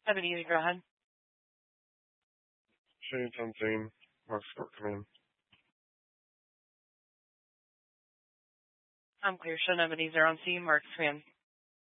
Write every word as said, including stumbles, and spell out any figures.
Ebenezer, go ahead. Shane Tanzine, Mark Scott, come in. I'm clear. Sean Ebenezer on C. Mark, come in.